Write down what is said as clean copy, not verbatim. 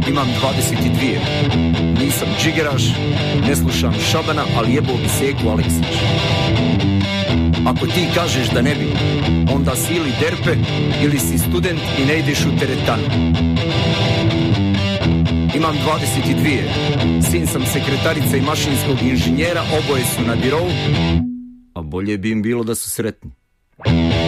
imam 22. Nisam džigeraš, ne slušam Šabana, ali jebao bi Seku Aleksić. Ako ti kažeš da ne bi, onda si ili derpe, ili si student i ne ideš u teretanu. Imam 22. Sin sam sekretarice i mašinskog inženjera, oboje su na birovu, a bolje bi im bilo da su sretni.